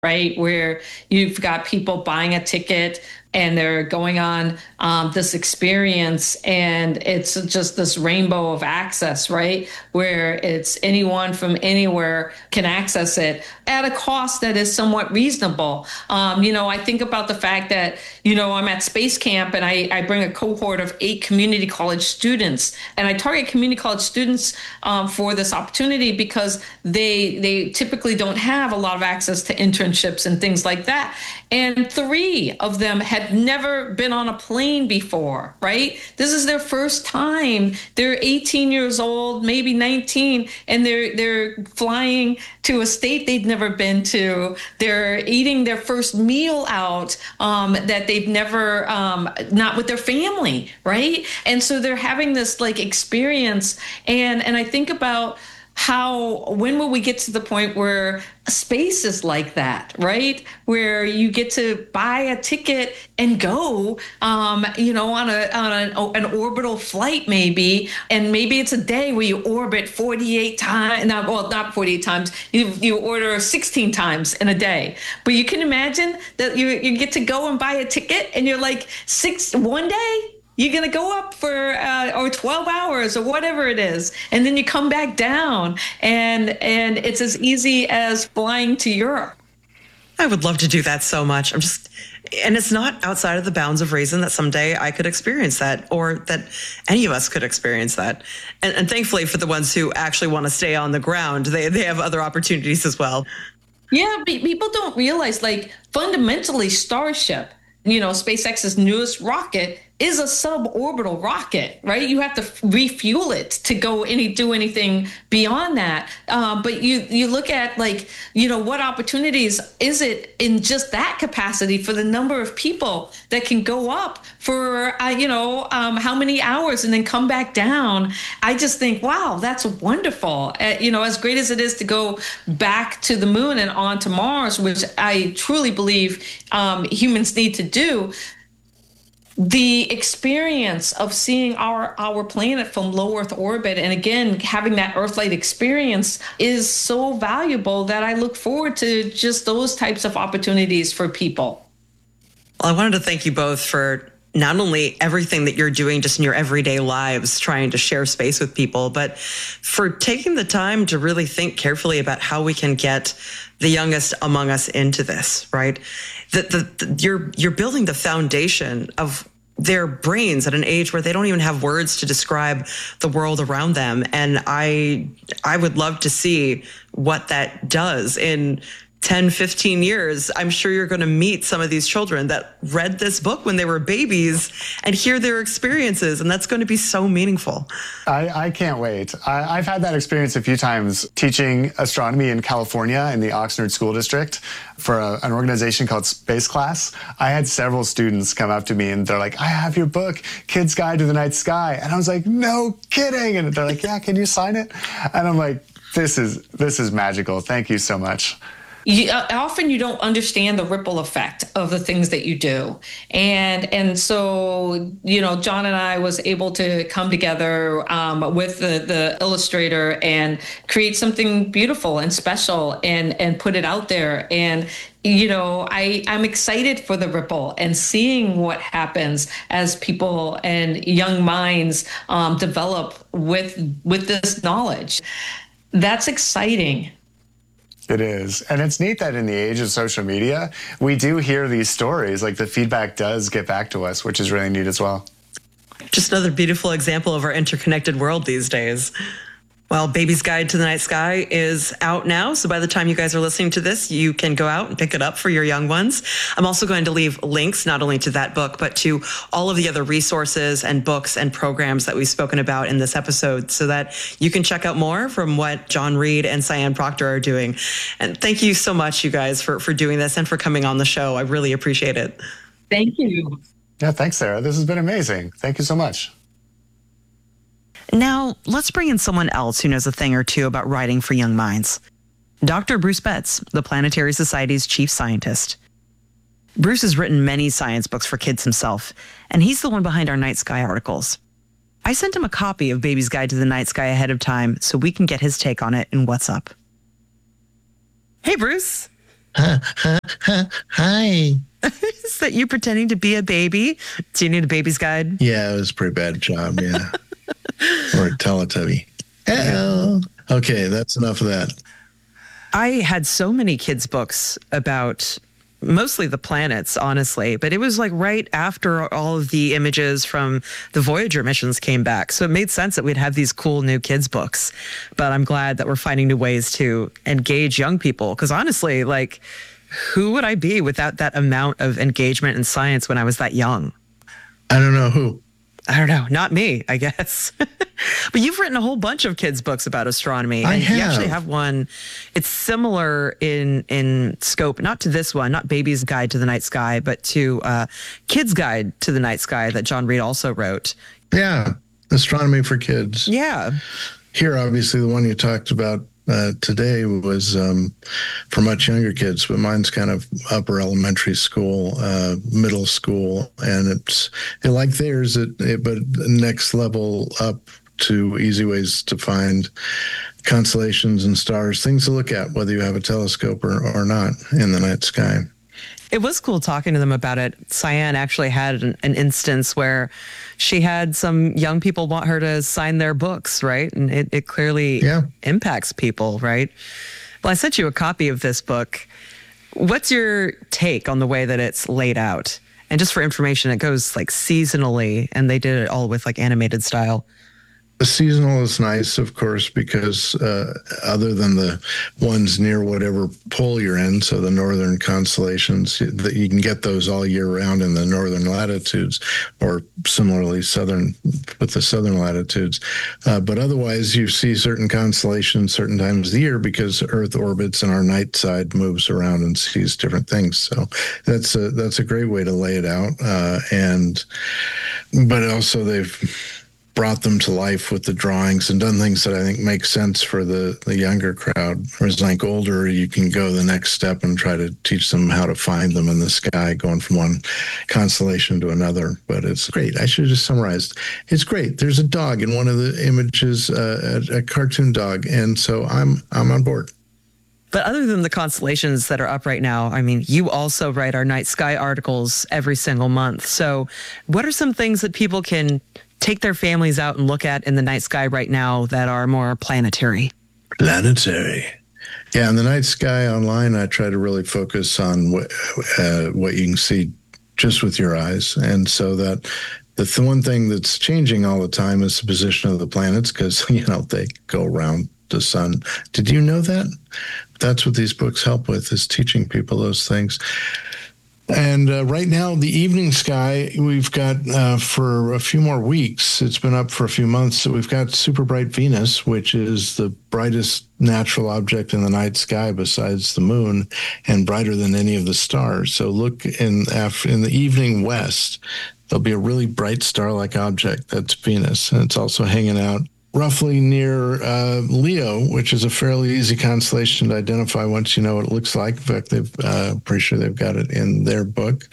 right? Where you've got people buying a ticket and they're going on this experience, and it's just this rainbow of access, right? Where it's anyone from anywhere can access it at a cost that is somewhat reasonable. I think about the fact that, I'm at Space Camp and I bring a cohort of 8 community college students, and I target community college students for this opportunity because they typically don't have a lot of access to internships and things like that. And 3 of them had never been on a plane before, right? This is their first time. They're 18 years old, maybe 19, and they're flying to a state they've never been to. They're eating their first meal out that they've never, not with their family, right? And so they're having this like experience. And I think about when will we get to the point where space is like that, right? Where you get to buy a ticket and go, on an orbital flight maybe, and maybe it's a day where you orbit 48 times, not 48 times, you order 16 times in a day. But you can imagine that you get to go and buy a ticket and you're like one day, you're going to go up for or 12 hours or whatever it is. And then you come back down and it's as easy as flying to Europe. I would love to do that so much. And it's not outside of the bounds of reason that someday I could experience that, or that any of us could experience that. And thankfully for the ones who actually want to stay on the ground, they have other opportunities as well. Yeah, people don't realize, like, fundamentally Starship, SpaceX's newest rocket, is a suborbital rocket, right? You have to refuel it to go do anything beyond that. But you look at, like, what opportunities is it in just that capacity for the number of people that can go up for, how many hours and then come back down. I just think, wow, that's wonderful. As great as it is to go back to the moon and on to Mars, which I truly believe humans need to do. The experience of seeing our planet from low Earth orbit, and again, having that Earth-like experience, is so valuable that I look forward to just those types of opportunities for people. Well, I wanted to thank you both for not only everything that you're doing just in your everyday lives, trying to share space with people, but for taking the time to really think carefully about how we can get the youngest among us into this, right? You're building the foundation of their brains at an age where they don't even have words to describe the world around them. And I would love to see what that does in 10, 15 years. I'm sure you're going to meet some of these children that read this book when they were babies and hear their experiences. And that's going to be so meaningful. I can't wait. I've had that experience a few times teaching astronomy in California in the Oxnard School District for an organization called Space Class. I had several students come up to me and they're like, I have your book, Kid's Guide to the Night Sky. And I was like, no kidding. And they're like, yeah, can you sign it? And I'm like, this is magical. Thank you so much. Often you don't understand the ripple effect of the things that you do. And so, John and I was able to come together with the illustrator and create something beautiful and special and put it out there. And, I'm excited for the ripple and seeing what happens as people and young minds develop with this knowledge. That's exciting. It is. And it's neat that in the age of social media, we do hear these stories, like the feedback does get back to us, which is really neat as well. Just another beautiful example of our interconnected world these days. Well, Baby's Guide to the Night Sky is out now. So by the time you guys are listening to this, you can go out and pick it up for your young ones. I'm also going to leave links not only to that book, but to all of the other resources and books and programs that we've spoken about in this episode so that you can check out more from what John Reed and Cyan Proctor are doing. And thank you so much, you guys, for doing this and for coming on the show. I really appreciate it. Thank you. Yeah, thanks, Sarah. This has been amazing. Thank you so much. Now, let's bring in someone else who knows a thing or two about writing for young minds. Dr. Bruce Betts, the Planetary Society's chief scientist. Bruce has written many science books for kids himself, and he's the one behind our night sky articles. I sent him a copy of Baby's Guide to the Night Sky ahead of time so we can get his take on it in What's Up. Hey, Bruce. Hi. Is that you pretending to be a baby? Do you need a baby's guide? Yeah, it was a pretty bad job. Yeah. Or a Teletubby. Hello. Okay, that's enough of that. I had so many kids' books about mostly the planets, honestly, but it was like right after all of the images from the Voyager missions came back. So it made sense that we'd have these cool new kids' books. But I'm glad that we're finding new ways to engage young people. Because honestly, like, who would I be without that amount of engagement in science when I was that young? I don't know who. I don't know. Not me, I guess. But you've written a whole bunch of kids' books about astronomy. I have. You actually have one. It's similar in scope, not to this one, not Baby's Guide to the Night Sky, but to Kid's Guide to the Night Sky that John Reed also wrote. Yeah. Astronomy for Kids. Yeah. Here, obviously, the one you talked about today was for much younger kids, but mine's kind of upper elementary school, middle school, and it's like theirs, but next level up to easy ways to find constellations and stars, things to look at, whether you have a telescope or not in the night sky. It was cool talking to them about it. Cyan actually had an instance where she had some young people want her to sign their books, right? And it clearly impacts people, right? Well, I sent you a copy of this book. What's your take on the way that it's laid out? And just for information, it goes like seasonally, and they did it all with like animated style. The seasonal is nice, of course, because other than the ones near whatever pole you're in, so the northern constellations, that you can get those all year round in the northern latitudes, or similarly southern with the southern latitudes. But otherwise, you see certain constellations certain times of the year because Earth orbits and our night side moves around and sees different things. So that's a great way to lay it out. But also they've brought them to life with the drawings and done things that I think make sense for the younger crowd. Whereas like older, you can go the next step and try to teach them how to find them in the sky, going from one constellation to another. But it's great. I should have just summarized. It's great. There's a dog in one of the images, a cartoon dog. And so I'm on board. But other than the constellations that are up right now, I mean, you also write our night sky articles every single month. So what are some things that people can take their families out and look at in the night sky right now that are more planetary? Planetary. Yeah, in the night sky online, I try to really focus on what you can see just with your eyes. And so that the one thing that's changing all the time is the position of the planets, because, they go around the sun. Did you know that? That's what these books help with, is teaching people those things. And right now, the evening sky, we've got for a few more weeks, it's been up for a few months, so we've got super bright Venus, which is the brightest natural object in the night sky besides the moon, and brighter than any of the stars. So look in the evening west, there'll be a really bright star-like object. That's Venus, and it's also hanging out roughly near Leo, which is a fairly easy constellation to identify once you know what it looks like. In fact, they've pretty sure they've got it in their book.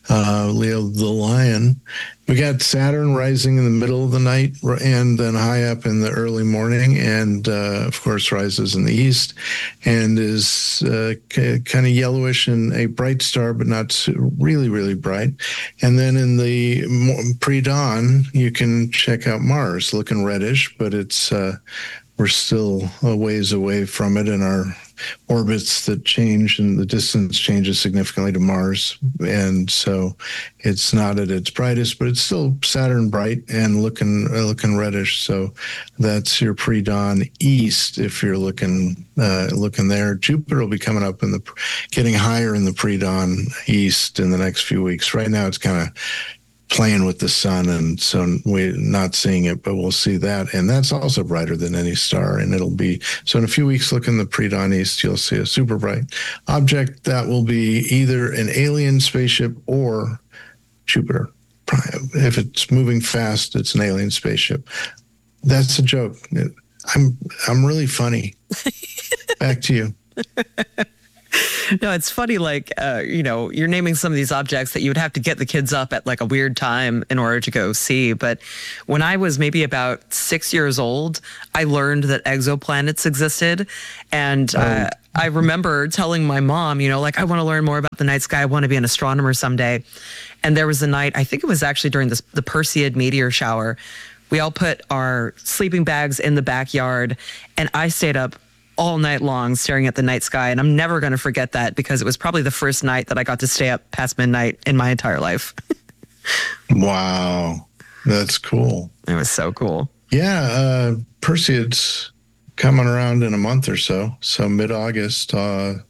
Leo the Lion. We got Saturn rising in the middle of the night and then high up in the early morning, and of course rises in the east and is kind of yellowish and a bright star, but not really, really bright. And then in the pre-dawn, you can check out Mars, looking reddish, but it's we're still a ways away from it, and our orbits that change and the distance changes significantly to Mars. And so it's not at its brightest, but it's still Saturn bright and looking reddish. So that's your pre-dawn east. If you're looking there, Jupiter will be coming up getting higher in the pre-dawn east in the next few weeks. Right now, it's kind of playing with the sun, and so we're not seeing it, but we'll see that. And that's also brighter than any star. And it'll be, so in a few weeks, look in the pre-dawn east, you'll see a super bright object that will be either an alien spaceship or Jupiter. If it's moving fast, it's an alien spaceship. That's a joke. I'm really funny. Back to you. No, it's funny, like, you're naming some of these objects that you would have to get the kids up at like a weird time in order to go see. But when I was maybe about 6 years old, I learned that exoplanets existed. And I remember telling my mom, I want to learn more about the night sky. I want to be an astronomer someday. And there was a night, I think it was actually during the Perseid meteor shower. We all put our sleeping bags in the backyard, and I stayed up all night long staring at the night sky. And I'm never going to forget that, because it was probably the first night that I got to stay up past midnight in my entire life. Wow. That's cool. It was so cool. Yeah. Perseid's coming around in a month or so. So mid-August, 12th,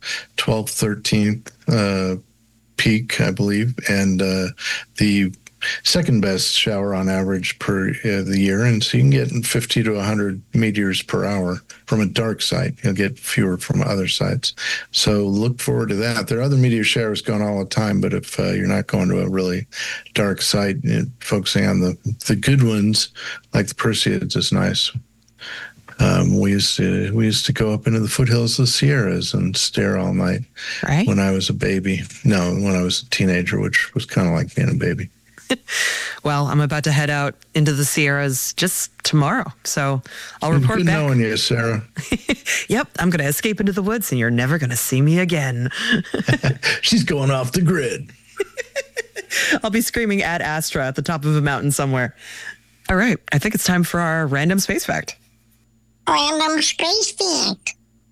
13th peak, I believe. And the second best shower on average per the year. And so you can get 50 to 100 meteors per hour from a dark site. You'll get fewer from other sites. So look forward to that. There are other meteor showers going all the time, but if you're not going to a really dark site, focusing on the good ones, like the Perseids, is nice. We used to go up into the foothills of the Sierras and stare all night. Right. When I was a baby. No, when I was a teenager, which was kind of like being a baby. Well, I'm about to head out into the Sierras just tomorrow, so I'll report back. Good knowing you, Sarah. Yep, I'm going to escape into the woods, and you're never going to see me again. She's going off the grid. I'll be screaming at Astra at the top of a mountain somewhere. All right, I think it's time for our random space fact. Random space fact.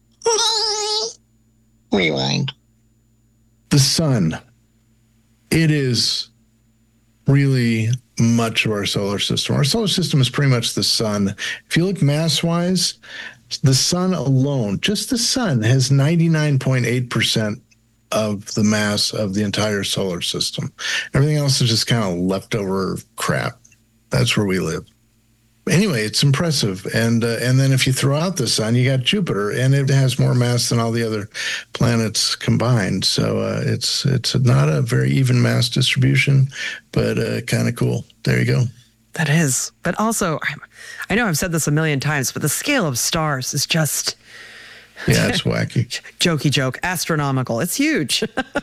Rewind. The sun. It is really much of our solar system. Our solar system is pretty much the sun. If you look mass-wise, the sun alone, just the sun, has 99.8% of the mass of the entire solar system. Everything else is just kind of leftover crap. That's where we live. Anyway, it's impressive. And then if you throw out the sun, you got Jupiter, and it has more mass than all the other planets combined. So it's not a very even mass distribution, but kind of cool. There you go. That is. But also, I know I've said this a million times, but the scale of stars is just... Yeah, it's wacky. Jokey joke. Astronomical. It's huge.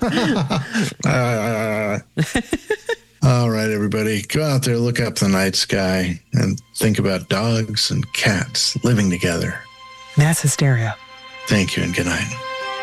All right, everybody, go out there, look up the night sky, and think about dogs and cats living together. Mass hysteria. Thank you, and good night.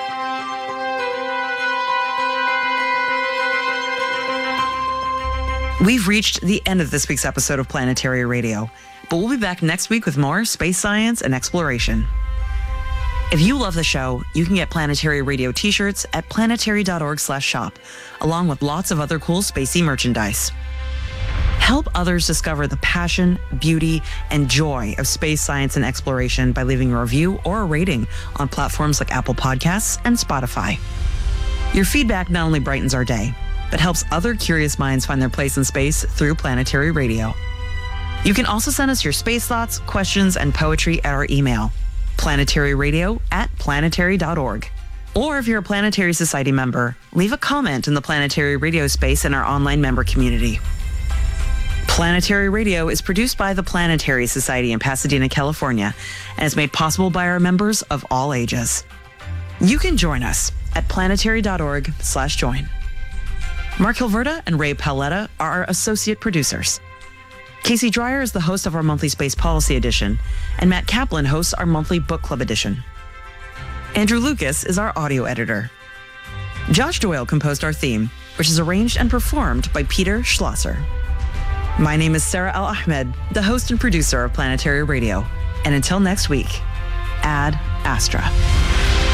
We've reached the end of this week's episode of Planetary Radio, but we'll be back next week with more space science and exploration. If you love the show, you can get Planetary Radio t-shirts at planetary.org/shop, along with lots of other cool spacey merchandise. Help others discover the passion, beauty, and joy of space science and exploration by leaving a review or a rating on platforms like Apple Podcasts and Spotify. Your feedback not only brightens our day, but helps other curious minds find their place in space through Planetary Radio. You can also send us your space thoughts, questions, and poetry at our email, planetaryradio@planetary.org. Or if you're a Planetary Society member, leave a comment in the Planetary Radio space in our online member community. Planetary Radio is produced by the Planetary Society in Pasadena, California, and is made possible by our members of all ages. You can join us at planetary.org/join. Mark Hilverda and Ray Paletta are our associate producers. Casey Dreyer is the host of our monthly Space Policy Edition, and Matt Kaplan hosts our monthly Book Club Edition. Andrew Lucas is our audio editor. Josh Doyle composed our theme, which is arranged and performed by Peter Schlosser. My name is Sarah Al-Ahmed, the host and producer of Planetary Radio. And until next week, Ad Astra.